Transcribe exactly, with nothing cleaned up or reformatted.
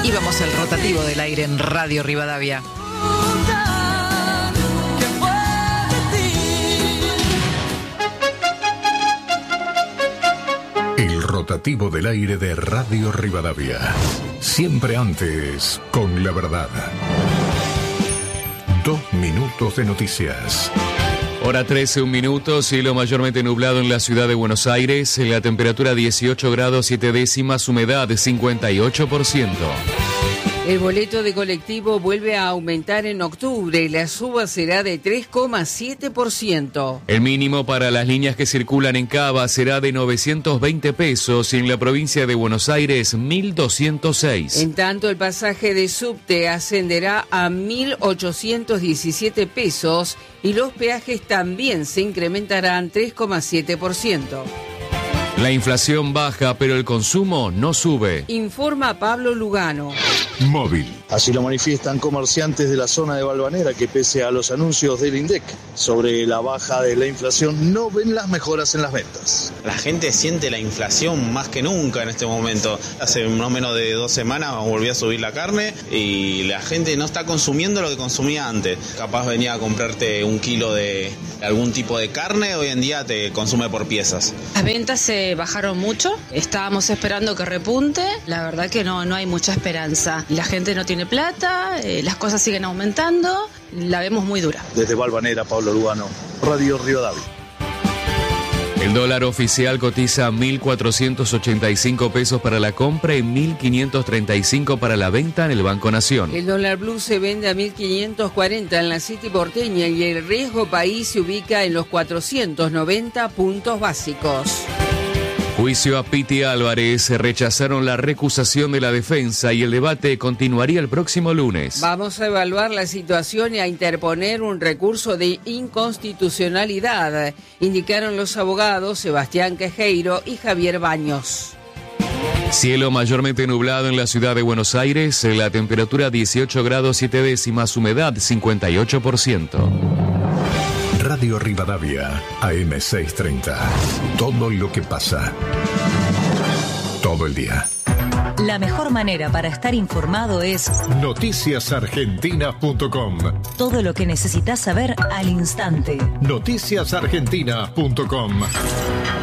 Y vamos al rotativo del aire en Radio Rivadavia. El rotativo del aire de Radio Rivadavia. Siempre antes, con la verdad. Dos minutos de noticias. Hora trece, un minuto, cielo mayormente nublado en la ciudad de Buenos Aires, la temperatura dieciocho grados siete décimas, humedad cincuenta y ocho por ciento. El boleto de colectivo vuelve a aumentar en octubre, la suba será de tres coma siete por ciento. El mínimo para las líneas que circulan en Cava será de novecientos veinte pesos y en la provincia de Buenos Aires mil doscientos seis. En tanto, el pasaje de subte ascenderá a mil ochocientos diecisiete pesos y los peajes también se incrementarán tres coma siete por ciento. La inflación baja, pero el consumo no sube. Informa Pablo Lugano. Móvil. Así lo manifiestan comerciantes de la zona de Valvanera que pese a los anuncios del INDEC sobre la baja de la inflación no ven las mejoras en las ventas. La gente siente la inflación más que nunca en este momento. Hace no menos de dos semanas volvió a subir la carne y la gente no está consumiendo lo que consumía antes. Capaz venía a comprarte un kilo de algún tipo de carne, hoy en día te consume por piezas. Las ventas se bajaron mucho, estábamos esperando que repunte, la verdad que no, no hay mucha esperanza. La gente no tiene plata, eh, las cosas siguen aumentando, la vemos muy dura. Desde Valvanera, Pablo Lugano, Radio Rivadavia. El dólar oficial cotiza mil cuatrocientos ochenta y cinco pesos para la compra y mil quinientos treinta y cinco para la venta en el Banco Nación. El dólar blue se vende a mil quinientos cuarenta en la City porteña y el riesgo país se ubica en los cuatrocientos noventa puntos básicos. Juicio a Piti Álvarez, rechazaron la recusación de la defensa y el debate continuaría el próximo lunes. Vamos a evaluar la situación y a interponer un recurso de inconstitucionalidad, indicaron los abogados Sebastián Quejeiro y Javier Baños. Cielo mayormente nublado en la ciudad de Buenos Aires, la temperatura dieciocho grados siete décimas, humedad cincuenta y ocho por ciento. Radio Rivadavia, A M seiscientos treinta. Todo lo que pasa. Todo el día. La mejor manera para estar informado es noticias argentinas punto com. Todo lo que necesitas saber al instante. noticias argentinas punto com.